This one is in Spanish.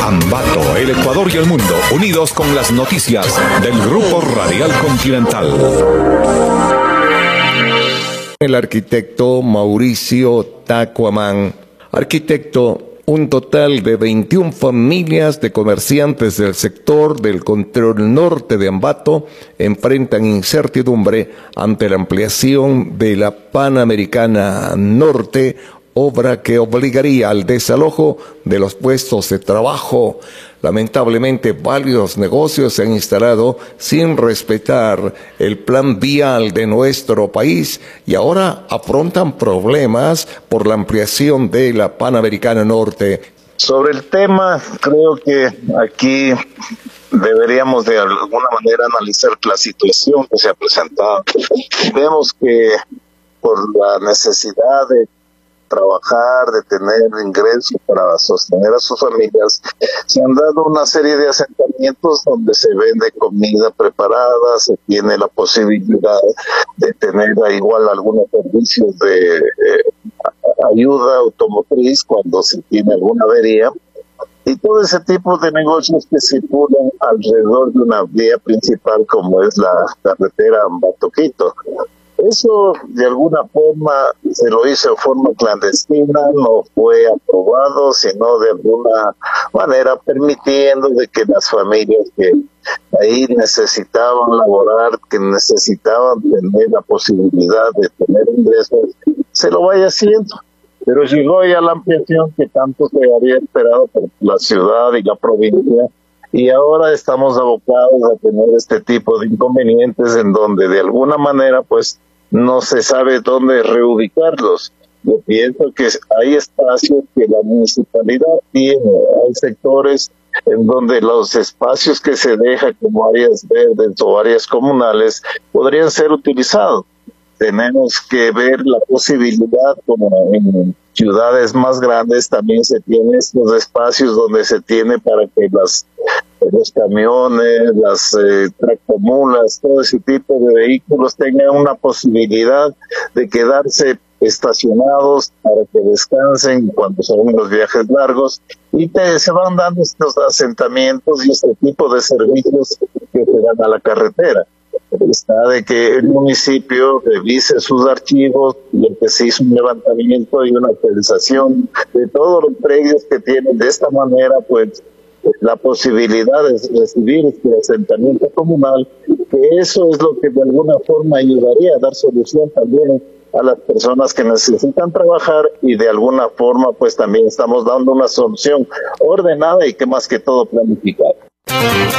Ambato, el Ecuador y el mundo, unidos con las noticias del Grupo Radial Continental. El arquitecto Mauricio Tacuamán. Arquitecto, un total de 21 familias de comerciantes del sector del control norte de Ambato enfrentan incertidumbre ante la ampliación de la Panamericana Norte, obra que obligaría al desalojo de los puestos de trabajo. Lamentablemente, varios negocios se han instalado sin respetar el plan vial de nuestro país y ahora afrontan problemas por la ampliación de la Panamericana Norte. Sobre el tema, creo que aquí deberíamos de alguna manera analizar la situación que se ha presentado. Vemos que por la necesidad de trabajar, de tener ingresos para sostener a sus familias, se han dado una serie de asentamientos donde se vende comida preparada, se tiene la posibilidad de tener igual algunos servicios de ayuda automotriz cuando se tiene alguna avería, y todo ese tipo de negocios que circulan alrededor de una vía principal como es la carretera Ambato-Quito. Eso de alguna forma se lo hizo en forma clandestina, no fue aprobado, sino de alguna manera permitiendo de que las familias que ahí necesitaban laborar, que necesitaban tener la posibilidad de tener ingresos, se lo vaya haciendo. Pero llegó ya la ampliación que tanto se había esperado por la ciudad y la provincia, y ahora estamos abocados a tener este tipo de inconvenientes en donde de alguna manera pues no se sabe dónde reubicarlos. Yo pienso que hay espacios que la municipalidad tiene, hay sectores en donde los espacios que se dejan como áreas verdes o áreas comunales podrían ser utilizados. Tenemos que ver la posibilidad, como en ciudades más grandes también se tienen estos espacios donde se tiene para que los camiones, las tractomulas, todo ese tipo de vehículos tengan una posibilidad de quedarse estacionados para que descansen cuando son los viajes largos, y se van dando estos asentamientos y este tipo de servicios que se dan a la carretera. Está de que el municipio revise sus archivos y que se hizo un levantamiento y una actualización de todos los predios que tienen. De esta manera, pues, la posibilidad de recibir este asentamiento comunal, que eso es lo que de alguna forma ayudaría a dar solución también a las personas que necesitan trabajar, y de alguna forma pues también estamos dando una solución ordenada y que más que todo planificada.